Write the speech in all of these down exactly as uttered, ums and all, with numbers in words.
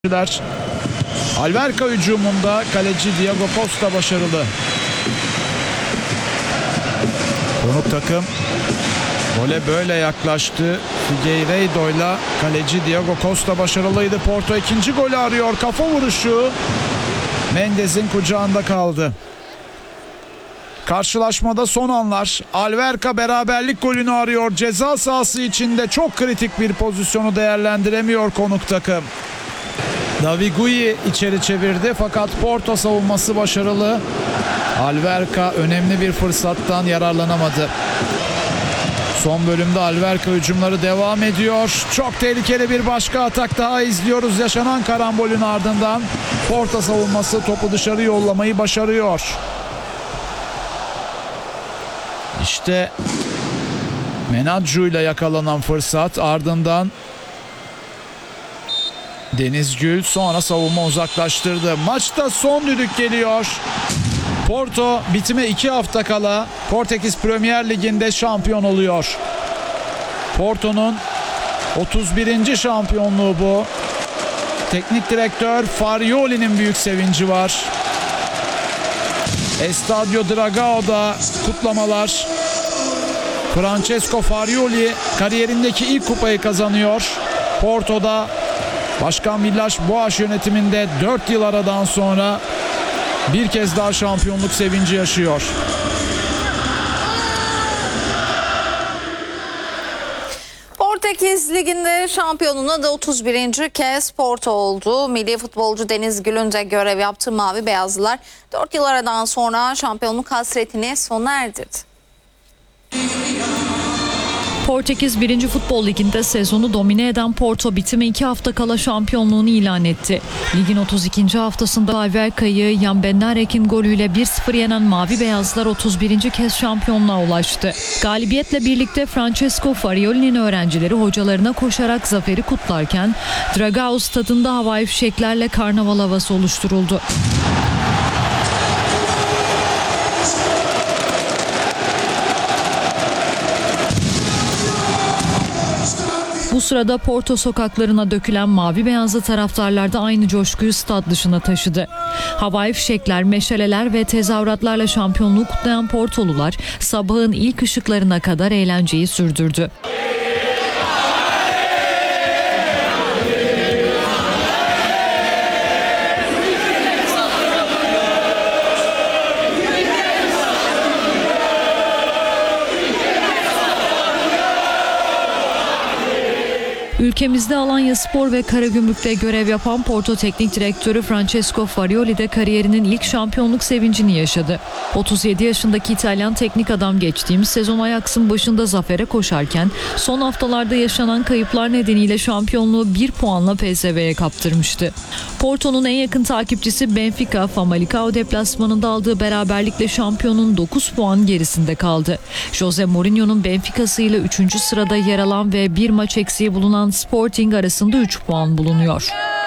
Alverca hücumunda kaleci Diego Costa başarılı. Konuk takım gole böyle yaklaştı. Figueiredo'yla kaleci Diego Costa başarılıydı. Porto ikinci golü arıyor. Kafa vuruşu Mendes'in kucağında kaldı. Karşılaşmada son anlar. Alverca beraberlik golünü arıyor. Ceza sahası içinde çok kritik bir pozisyonu değerlendiremiyor konuk takım. David Gui içeri çevirdi fakat Porto savunması başarılı. Alverca önemli bir fırsattan yararlanamadı. Son bölümde Alverca hücumları devam ediyor. Çok tehlikeli bir başka atak daha izliyoruz. Yaşanan karambolün ardından Porto savunması topu dışarı yollamayı başarıyor. İşte Menadju ile yakalanan fırsat, ardından Deniz Gül, sonra savunma uzaklaştırdı. Maçta son düdük geliyor. Porto bitime iki hafta kala Portekiz Premier Ligi'nde şampiyon oluyor. Porto'nun otuz birinci şampiyonluğu bu. Teknik direktör Farioli'nin büyük sevinci var. Estadio Dragao'da kutlamalar. Francesco Farioli kariyerindeki ilk kupayı kazanıyor. Porto'da Başkan Villas Boas yönetiminde dört yıl aradan sonra bir kez daha şampiyonluk sevinci yaşıyor. Portekiz Ligi'nde şampiyonluğuna da otuz birinci kez Porto oldu. Milli futbolcu Deniz Gül'ün de görev yaptığı Mavi Beyazlılar dört yıl aradan sonra şampiyonluk hasretini sona erdirdi. Portekiz birinci Futbol Ligi'nde sezonu domine eden Porto bitime iki hafta kala şampiyonluğunu ilan etti. Ligin otuz ikinci haftasında Alverca'yı Jan Bednarek'in golüyle bir sıfır yenen Mavi Beyazlar otuz birinci kez şampiyonluğa ulaştı. Galibiyetle birlikte Francesco Farioli'nin öğrencileri hocalarına koşarak zaferi kutlarken Dragao stadında havai fişeklerle karnaval havası oluşturuldu. Bu sırada Porto sokaklarına dökülen mavi beyazlı taraftarlar da aynı coşkuyu stat dışına taşıdı. Havai fişekler, meşaleler ve tezahüratlarla şampiyonluğu kutlayan Portolular sabahın ilk ışıklarına kadar eğlenceyi sürdürdü. Ülkemizde Alanyaspor ve Karagümrük'te görev yapan Porto Teknik Direktörü Francesco Farioli de kariyerinin ilk şampiyonluk sevincini yaşadı. otuz yedi yaşındaki İtalyan teknik adam geçtiğimiz sezon Ajax'ın başında zafere koşarken son haftalarda yaşanan kayıplar nedeniyle şampiyonluğu bir puanla P S V'ye kaptırmıştı. Porto'nun en yakın takipçisi Benfica, Famalicão deplasmanında aldığı beraberlikle şampiyonun dokuz puan gerisinde kaldı. Jose Mourinho'nun Benfica'sı ile üçüncü sırada yer alan ve bir maç eksiği bulunan Sporting arasında üç puan bulunuyor.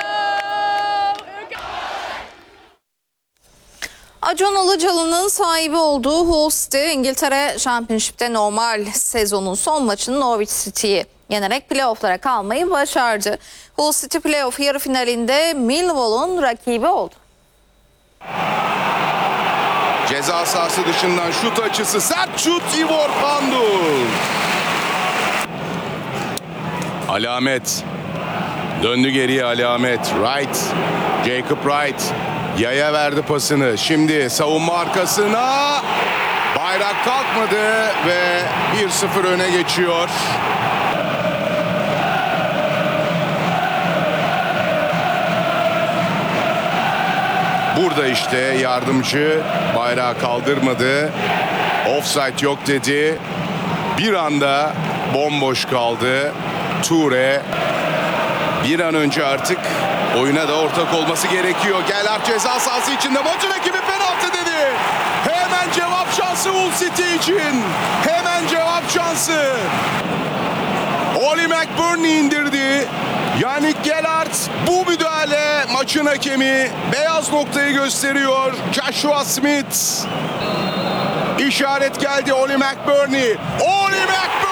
Acun Ilıcalı'nın sahibi olduğu Hull City, İngiltere Championship'te normal sezonun son maçını Norwich City'yi yenerek playoff'lara kalmayı başardı. Hull City playoff yarı finalinde Millwall'un rakibi oldu. Ceza sahası dışından şut açısı, sert şut, Ivor Pandur. Alamet. Döndü geriye Alamet. Wright. Jacob Wright. Yaya verdi pasını. Şimdi savunma arkasına. Bayrak kalkmadı ve bir sıfır öne geçiyor. Burada işte yardımcı bayrağı kaldırmadı. Offside yok dedi. Bir anda bomboş kaldı. Toure bir an önce artık oyuna da ortak olması gerekiyor. Gelart ceza sahası içinde, maçın rakibi penaltı dedi. Hemen cevap şansı Hull City için. Hemen cevap şansı. Oli McBurney indirdi. Yannick Gelart, bu müdahale maçın hakemi, beyaz noktayı gösteriyor. Joshua Smith. İşaret geldi Oli McBurney. Oli McBurney.